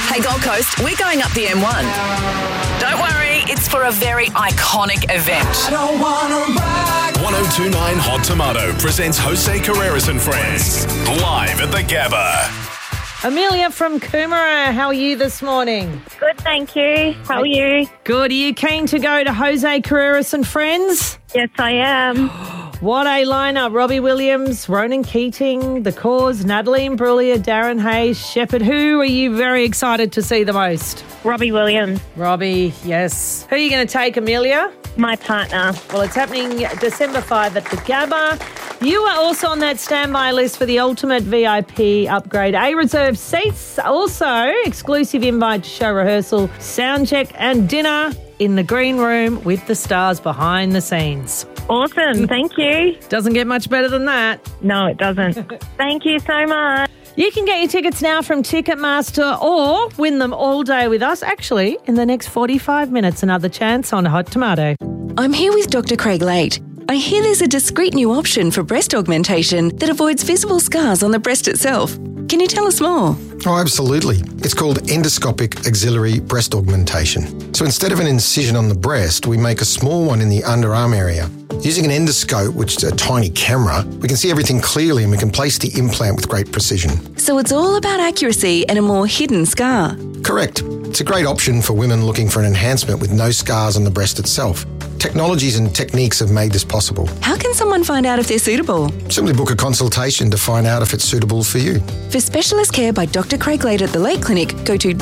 Hey, Gold Coast, we're going up the M1. Don't worry, it's for a very iconic event. I don't wanna rock. 1029 Hot Tomato presents Jose Carreras and Friends live at the Gabba. Amelia from Coomera, how are you this morning? Good, thank you. How are you? Good. Are you keen to go to Jose Carreras and Friends? Yes, I am. What a lineup. Robbie Williams, Ronan Keating, The Cause, Natalie Imbruglia, Darren Hayes, Shepherd. Who are you very excited to see the most? Robbie Williams. Robbie, yes. Who are you going to take, Amelia? My partner. Well, it's happening December 5 at the Gabba. You are also on that standby list for the ultimate VIP upgrade. A-reserved seats, also exclusive invite to show rehearsal, sound check and dinner in the green room with the stars behind the scenes. Awesome, thank you. Doesn't get much better than that. No, it doesn't. Thank you so much. You can get your tickets now from Ticketmaster or win them all day with us. Actually, in the next 45 minutes, another chance on Hot Tomato. I'm here with Dr. Craig Late. I hear there's a discreet new option for breast augmentation that avoids visible scars on the breast itself. Can you tell us more? Oh, absolutely. It's called endoscopic axillary breast augmentation. So instead of an incision on the breast, we make a small one in the underarm area. Using an endoscope, which is a tiny camera, we can see everything clearly and we can place the implant with great precision. So it's all about accuracy and a more hidden scar. Correct. It's a great option for women looking for an enhancement with no scars on the breast itself. Technologies and techniques have made this possible. How can someone find out if they're suitable? Simply book a consultation to find out if it's suitable for you. For specialist care by Dr. Craig Late at the Late Clinic, go to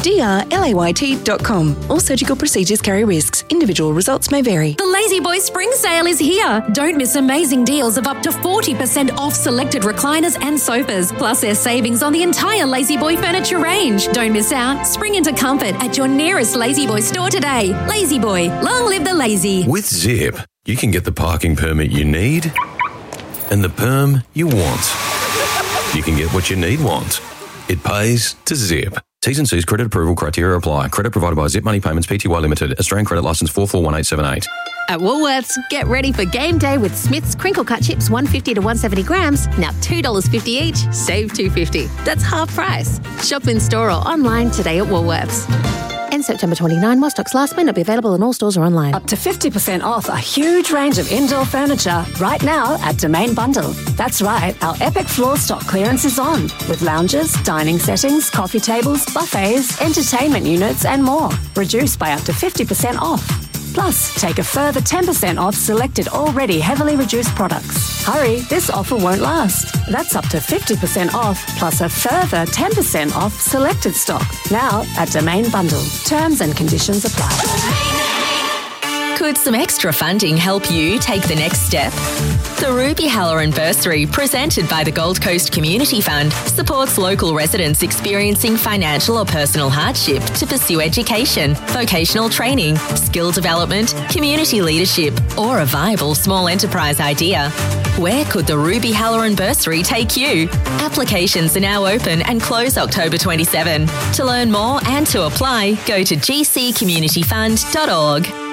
drlayt.com. All surgical procedures carry risks. Individual results may vary. The Lazy Boy Spring Sale is here. Don't miss amazing deals of up to 40% off selected recliners and sofas. Plus there's savings on the entire Lazy Boy furniture range. Don't miss out. Spring into comfort at your nearest Lazy Boy store today. Lazy Boy, long live the lazy. With Zip, you can get the parking permit you need and the perm you want. You can get what you want. It pays to Zip. T's and C's credit approval criteria apply. Credit provided by Zip Money Payments Pty Limited. Australian credit licence 441878. At Woolworths, get ready for game day with Smith's crinkle cut chips 150 to 170 grams. Now $2.50 each, save $2.50. That's half price. Shop in store or online today at Woolworths. And September 29, while stocks last, may not be available in all stores or online. Up to 50% off a huge range of indoor furniture right now at Domain Bundle. That's right, our epic floor stock clearance is on, with lounges, dining settings, coffee tables, buffets, entertainment units and more. Reduced by up to 50% off. Plus, take a further 10% off selected already heavily reduced products. Hurry, this offer won't last. That's up to 50% off, plus a further 10% off selected stock. Now at Domain Bundle. Terms and conditions apply. Could some extra funding help you take the next step? The Ruby Halloran Bursary, presented by the Gold Coast Community Fund, supports local residents experiencing financial or personal hardship to pursue education, vocational training, skill development, community leadership, or a viable small enterprise idea. Where could the Ruby Halloran Bursary take you? Applications are now open and close October 27. To learn more and to apply, go to gccommunityfund.org.